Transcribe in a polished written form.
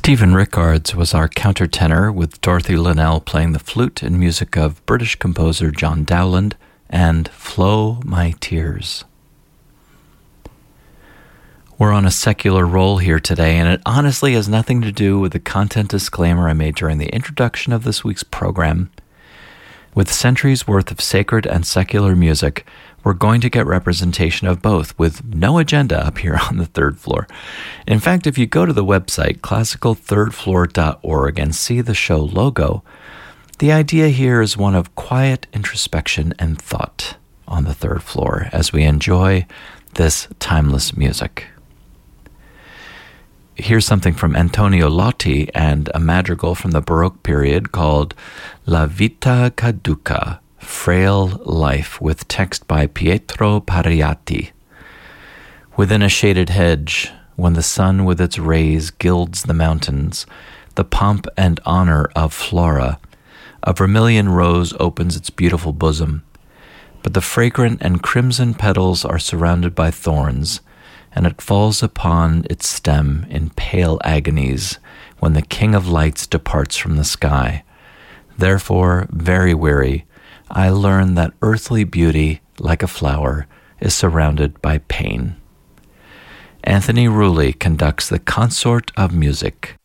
Stephen Rickards was our countertenor, with Dorothy Linnell playing the flute and music of British composer John Dowland and Flow My Tears. We're on a secular roll here today, and it honestly has nothing to do with the content disclaimer I made during the introduction of this week's program. With centuries worth of sacred and secular music, we're going to get representation of both, with no agenda up here on the third floor. In fact, if you go to the website classicalthirdfloor.org and see the show logo, the idea here is one of quiet introspection and thought on the third floor as we enjoy this timeless music. Here's something from Antonio Lotti and a madrigal from the Baroque period called La Vita Caduca, Frail Life, with text by Pietro Pariati. Within a shaded hedge, when the sun with its rays gilds the mountains, the pomp and honor of Flora, a vermilion rose opens its beautiful bosom, but the fragrant and crimson petals are surrounded by thorns, and it falls upon its stem in pale agonies when the King of Lights departs from the sky. Therefore, very weary, I learn that earthly beauty, like a flower, is surrounded by pain. Anthony Rulli conducts the Consort of Music